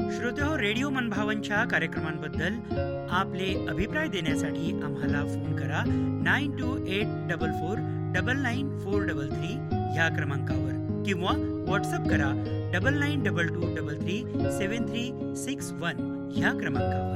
श्रोतेहो, radio मनभावनच्या कार्यक्रमांबद्दल आपले अभिप्राय देण्यासाठी आम्हाला फोन करा 9284499433 ह्या क्रमांकावर किंवा व्हॉट्सअप करा 9922337361 ह्या क्रमांकावर.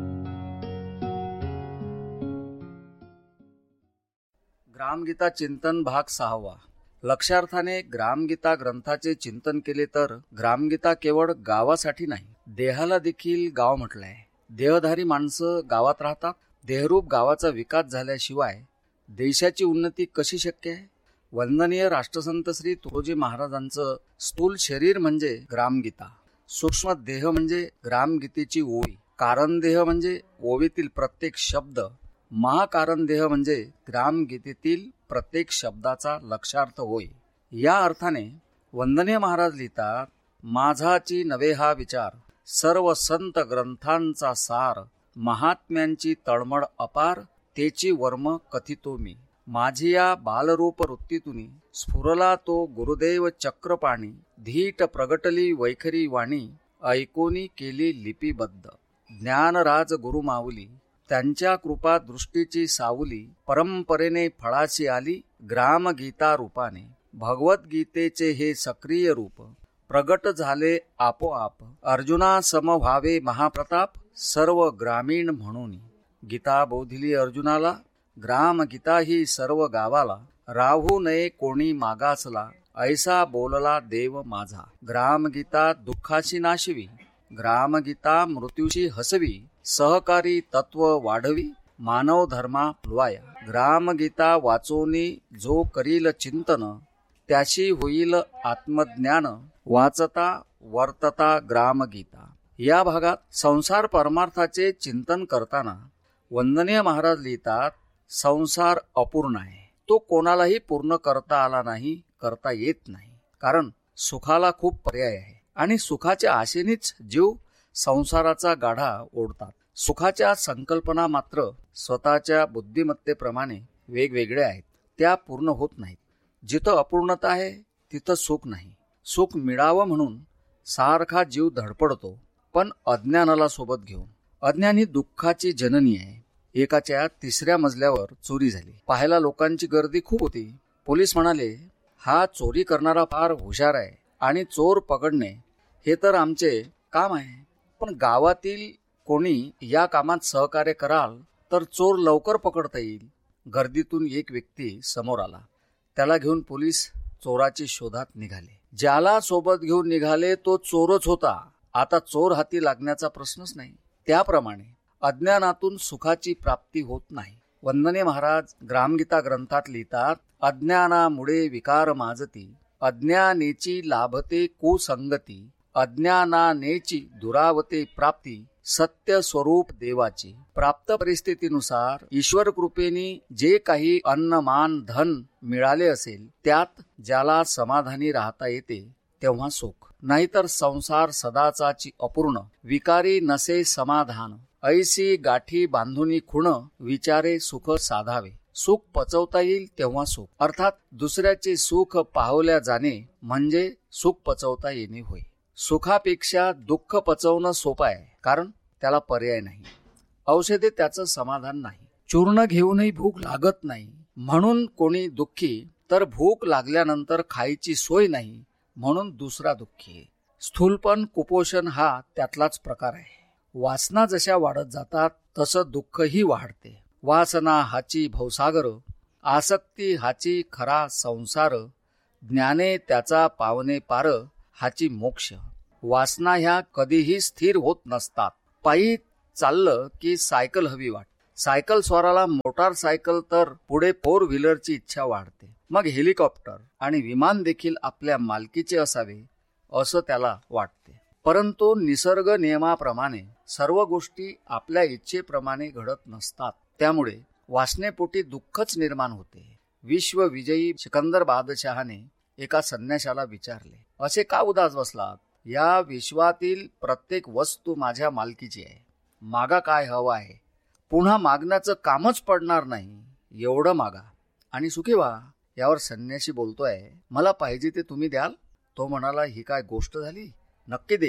ग्रामगीता चिंतन भाग 6. लक्षार्थाने ग्रामगीता ग्रंथाचे चिंतन केले तर ग्रामगीता केवळ गावासाठी नाही, देहाला देखील गाव म्हटलंय. देहधारी माणसं गावात राहतात. देहरूप गावाचा विकास झाल्याशिवाय देशाची उन्नती कशी शक्य आहे? वंदनीय राष्ट्रसंत श्री तुकोजी महाराजांचं स्थूल शरीर म्हणजे ग्रामगीता, सूक्ष्म देह म्हणजे ग्रामगीतेची ओवी, कारण देह म्हणजे ओवीतील प्रत्येक शब्द, महाकारण देह म्हणजे ग्रामगीतेतील प्रत्येक शब्दाचा लक्षार्थ होय. या अर्थाने वंदनीय महाराज लिहितात, माझाची नवे हा विचार, सर्व संत ग्रंथांचा सार, महात्म्यांची तळमळ अपार, तेची वर्म कथितो मी. माझी या बालरूप वृत्तीतुनी स्फुरला तो गुरुदेव चक्रपाणी, धीट प्रगटली वैखरी वाणी, ऐकोनी केली लिपिबद्ध. ज्ञानराज गुरु माऊली, त्यांच्या कृपा दृष्टीची सावली, परंपरेने फळाची आली ग्रामगीता रूपाने. भगवद्गीतेचे हे सक्रिय रूप प्रगट झाले आपोआप, अर्जुना सम व्हावे महाप्रताप, सर्व ग्रामीण म्हणून. गीता बोधिली अर्जुनाला, ग्रामगीता ही सर्व गावाला, राहू नये कोणी मागासला, ऐसा बोलला देव माझा. ग्रामगीता दुःखाशी नाशवी, ग्रामगीता मृत्यूशी हसवी, सहकारी तत्व वाढवी, मानव धर्मा फुलवाया. ग्रामगीता वाचोनी जो करील चिंतन, त्याशी होईल आत्मज्ञान, वाचता वर्तता ग्रामगीता. या भागात संसार परमार्थाचे चिंतन करताना वंदनीय महाराज लिहितात, संसार अपूर्ण आहे. तो कोणालाही पूर्ण करता आला नाही, करता येत नाही. कारण सुखाला खूप पर्याय आहे आणि सुखाच्या आशेनेच जीव संसाराचा गाढा ओढतात. सुखाच्या संकल्पना मात्र स्वतःच्या बुद्धिमत्तेप्रमाणे वेगवेगळ्या आहेत, त्या पूर्ण होत नाहीत. जिथं अपूर्णता आहे तिथं सुख नाही. सुख मिळावं म्हणून सारखा जीव धडपडतो, पण अज्ञानाला सोबत घेऊन. अज्ञान ही दुःखाची जननी आहे. एकाच्या 3ऱ्या मजल्यावर चोरी झाली. पाहायला लोकांची गर्दी खूप होती. पोलीस म्हणाले, हा चोरी करणारा फार हुशार आहे आणि चोर पकडणे हे तर आमचे काम आहे, पण गावातील कोणी या कामात सहकार्य कराल तर चोर लवकर पकडता येईल. गर्दीतून एक व्यक्ती समोर आला. त्याला घेऊन पोलीस चोराची शोधात निघाले. ज्याला सोबत घेऊन निघाले तो चोरच होता. आता चोर हाती लागण्याचा प्रश्नच नाही. त्याप्रमाणे अज्ञानातून सुखाची प्राप्ती होत नाही. वंदनीय महाराज ग्रामगीता ग्रंथात लिहितात, अज्ञानामुळे विकार माजती, अज्ञानेची लाभते कुसंगती, अज्ञानानेची दुरावते प्राप्ती, सत्य स्वरूप देवाची. प्राप्त परिस्थितीनुसार ईश्वर कृपेने जे काही अन्न मान धन मिळाले असेल त्यात ज्याला समाधानी राहता येते तेव्हा सुख, नाहीतर संसार सदाचाची अपूर्ण, विकारी नसे समाधान, ऐसी गाठी बांधुनी खुण, विचारे सुख साधावे. सुख पचवता येईल तेव्हा सुख, अर्थात दुसऱ्याचे सुख पाहवल्या जाणे म्हणजे सुख पचवता येणे होय. सुखापेक्षा दुःख पचवणं सोपं आहे, कारण त्याला पर्याय नाही. औषधे त्याचं समाधान नाही. चूर्ण घेऊनही भूक लागत नाही म्हणून कोणी दुःखी, तर भूक लागल्यानंतर खायची सोय नाही म्हणून दुसरा दुःखी. स्थूलपण कुपोषण हा त्यातलाच प्रकार आहे. वासना जशा वाढत जातात तसं दुःखही वाढते. वासना हाची भवसागर, आसक्ती हाची खरा संसार, ज्ञाने त्याचा पावने पार, हाची मोक्ष. वासना ह्या कधीही स्थिर होत नसतात. पायी चाललं की सायकल हवी वाटते. सायकल स्वाराला मोटार सायकल तर पुढे 4 व्हीलरची इच्छा वाढते. मग हेलिकॉप्टर आणि विमान देखील आपल्या मालकीचे असावे असं त्याला वाटते. परंतु निसर्ग नियमाप्रमाणे सर्व गोष्टी आपल्या इच्छेप्रमाणे घडत नसतात. त्यामुळे वासनेपोटी दुःखच निर्माण होते. विश्वविजयी सिकंदर बादशहाने एका संन्याशाला विचारले, असे का उदास बसलात? या विश्वातील प्रत्येक वस्तू माझ्या मालकीची आहे. मागा काय हवं आहे, पुन्हा मागण्याचं कामच पडणार नाही, एवढं मागा आणि सुखी व्हा. यावर संन्यासी बोलतोय, मला पाहिजे ते तुम्ही द्याल? तो म्हणाला, ही काय गोष्ट झाली? नक्की देईन,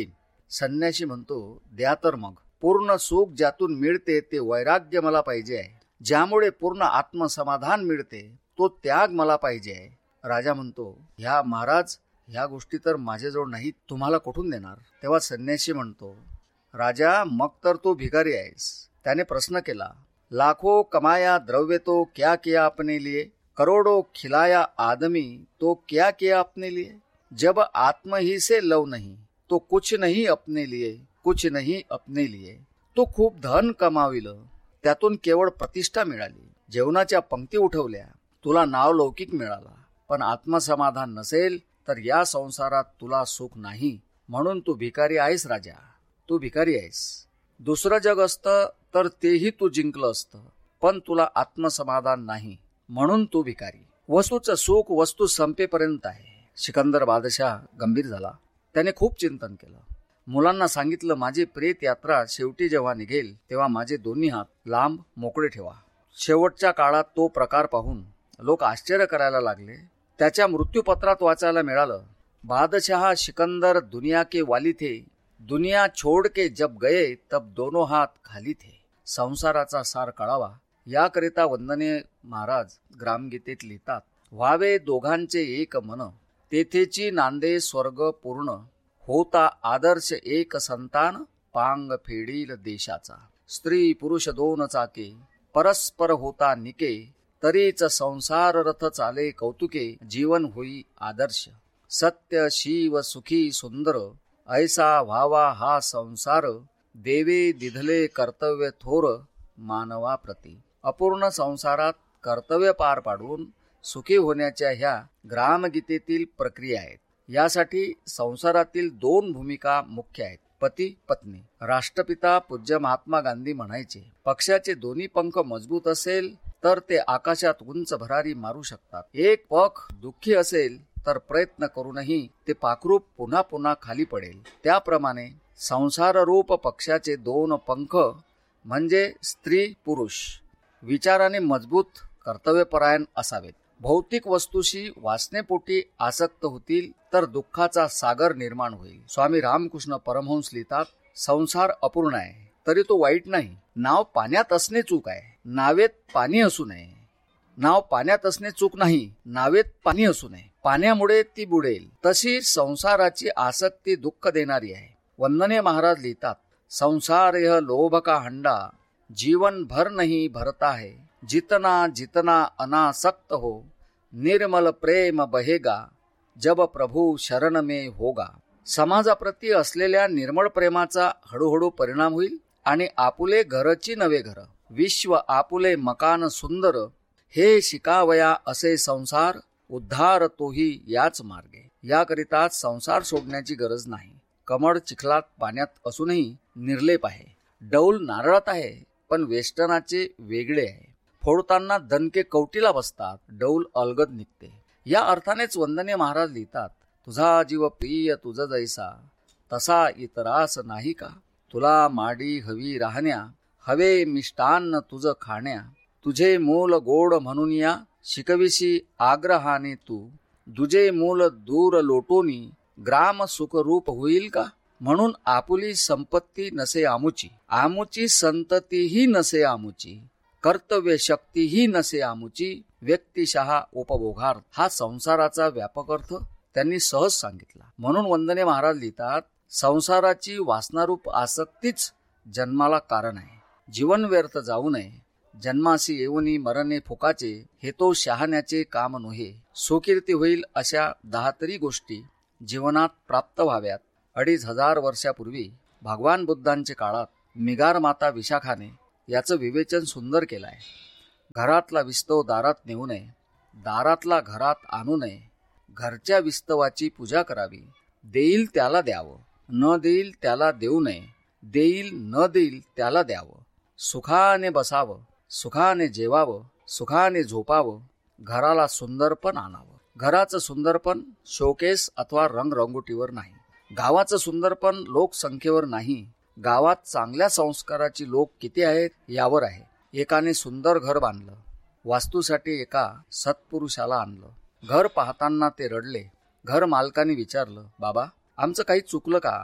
संन्याशी म्हणतो, द्या तर मग. पूर्ण सुख ज्यातून मिळते ते वैराग्य मला पाहिजे आहे. ज्यामुळे पूर्ण आत्मसमाधान मिळते तो त्याग मला पाहिजे आहे. राजा म्हणतो, ह्या महाराज, ह्या गोष्टी तर माझ्याजवळ नाहीत, तुम्हाला कुठून देणार? तेव्हा संन्याशी म्हणतो, राजा, मग तर तू भिकारी आहेस. त्याने प्रश्न केला, लाखो कमाया द्रव्य तो क्या किया अपने लिए, करोड़ों खिलाया आदमी तो क्या किया अपने लिए, जब आत्म ही से लव नहीं तो कुछ नहीं अपने लिए, कुछ नहीं अपने लिए. तो खूप धन कमाविलं, त्यातून केवळ प्रतिष्ठा मिळाली, जेवणाच्या पंक्ती उठवल्या, तुला नाव लौकिक मिळाला, पण आत्मसमाधान नसेल तर या संसारात तुला सुख नाही. म्हणून तू भिकारी आहेस राजा, तू भिकारी आहेस. दुसरं जग असतं तर तेही तू जिंकलं असतं, पण तुला आत्मसमाधान नाही, म्हणून तू भिकारी. वस्तूचं सुख वस्तू संपेपर्यंत आहे. सिकंदर बादशाह गंभीर झाला. त्याने खूप चिंतन केलं. मुलांना सांगितलं, माझी प्रेत यात्रा शेवटी जेव्हा निघेल तेव्हा माझे दोन्ही हात लांब मोकळे ठेवा. शेवटच्या काळात तो प्रकार पाहून लोक आश्चर्य करायला लागले. त्याच्या मृत्यूपत्रात वाचायला मिळालं, बादशाह सिकंदर दुनिया के वाली थे, दुनिया छोड़ के जब गए तब दोनों हात खाली थे. संसाराचा सार कळावा याकरिता वंदनीय महाराज ग्रामगीतेत लिहितात, व्हावे दोघांचे एक मन, तेथेची नांदे स्वर्ग पूर्ण, होता आदर्श एक संतान, पांग फेडील देशाचा. स्त्री पुरुष दोन चाके, परस्पर होता निके, तरीच संसार रथ चाले कौतुके, जीवन होई आदर्श. सत्य शिव सुखी सुंदर, ऐसा व्हावा हा संसार, देवे दिधले कर्तव्य थोर, मानवा प्रती. अपूर्ण संसारात कर्तव्य पार पाडून सुखी होण्याच्या ह्या ग्रामगीतेतील प्रक्रिया आहेत. यासाठी संसारातील दोन भूमिका मुख्य आहेत, पती पत्नी. राष्ट्रपिता पूज्य महात्मा गांधी म्हणायचे, पक्षाचे दोन्ही पंख मजबूत असेल तर ते आकाशात उंच भरारी मारू शकतात. एक पख दुःखी असेल तर प्रयत्न करूनही ते पाखरू पुन्हा पुन्हा खाली पडेल. त्याप्रमाणे संसाररूप पक्षाचे दोन पंख म्हणजे स्त्री पुरुष विचाराने मजबूत कर्तव्यपरायण असावेत. भौतिक वस्तूशी वासनेपोटी आसक्त होतील तर दुःखाचा सागर निर्माण होईल. स्वामी रामकृष्ण परमहंस लिहितात, संसार अपूर्ण आहे तरी तो वाईट नाही. नाव पाण्यात असणे चूक आहे, नावेत पाणी असू नये. नाव पाण्यात असणे चूक नाही, नावेत पाणी असू नये. पाण्यामुळे ती बुडेल. तशी संसाराची आसक्ती दुःख देणारी आहे. वंदनीय महाराज लिहितात, संसार यह लोभ का हंडा, जीवन भर नहीं भरता है, जितना जितना अनासक्त हो, निर्मल प्रेम बहेगा, जब प्रभु शरण में होगा. समाजाप्रती असलेल्या निर्मळ प्रेमाचा हळूहळू परिणाम होईल आणि आपुले घरची नवे घर, विश्व आपुले मकान सुंदर, हे शिकावया असे संसार, उद्धार तोही याच मार्गे. याकरिता संसार सोडण्याची गरज नाही. कमळ चिखलात पाण्यात असूनही निर्लेप आहे. डौल नारळात आहे पण वेष्टनाचे वेगळे आहे. फोडताना दणके कवटीला बसतात, डौल अलगद निघते. या अर्थानेच वंदनीय महाराज लिहितात, तुझा जीव प्रिय तुझ जैसा, तसा इतरास नाही का. तुला माडी हवी राहण्या, हवे मिष्टान्न तुझ खाण्या. तुझे मूल गोड म्हणून या, शिकविशी आग्रहाने तू. तुझे मूल दूर लोटोनी, ग्राम सुखरूप होईल का. म्हणून आपुली संपत्ती नसे आमुची, आमुची संततीही नसे आमुची, कर्तव्य शक्तीही नसे आमुची, व्यक्तिशः उपभोगार्थ. हा संसाराचा व्यापक अर्थ त्यांनी सहज सांगितला. म्हणून वंदनीय महाराज लिहितात, संसाराची वासनारूप आसक्तीच जन्माला कारण आहे. जीवन व्यर्थ जाऊ नये. जन्मासी येऊनी मरणे फुकाचे, हे तो शहाण्याचे काम नोहे. सुकीर्ती होईल अशा 10 तरी गोष्टी जीवनात प्राप्त व्हाव्यात. 2500 वर्षापूर्वी भगवान बुद्धांच्या काळात मिगार माता विशाखाने याचं विवेचन सुंदर केलं आहे. घरातला विस्तव दारात नेऊ नये, दारातला घरात आणू नये. घरच्या विस्तवाची पूजा करावी. देईल त्याला द्यावं, न देईल त्याला देऊ नये. देईल न देईल त्याला द्यावं. सुखाने बसावं, सुखाने जेवावं, सुखाने झोपावं. घराला सुंदरपण आणावं. घराचं सुंदरपण शोकेस अथवा रंगरंगोटीवर नाही. गावाचं सुंदरपण लोकसंख्येवर नाही. गावात चांगल्या संस्काराची लोक किती आहेत यावर आहे. एकाने सुंदर घर बांधलं, वास्तूसाठी एका सत्पुरुषाला आणलं. घर पाहताना ते रडले. घर मालकाने विचारलं, बाबा आमचं काही चुकलं का.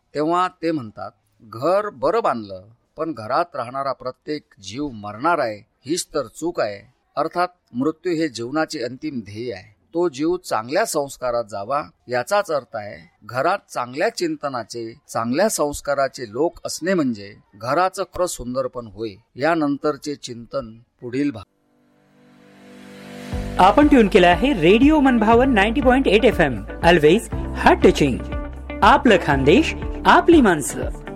तेव्हा ते म्हणतात, घर बरं बांधलं पण घरात राहणारा प्रत्येक जीव मरणार आहे, हीच तर चूक आहे. अर्थात मृत्यू हे जीवनाचे अंतिम ध्येय आहे. तो जीव चांगल्या संस्कारात जावा याचाच अर्थ आहे. घरात चांगल्या चिंतनाचे, चांगल्या संस्काराचे लोक असणे म्हणजे घराचं खरं सुंदरपण होय. यानंतरचे चिंतन पुढील भाग. आपण ट्यून केला आहे रेडिओ मनभावन 90.8 FM. Always heart touching. आपलं खानदेश, आपली माणसं.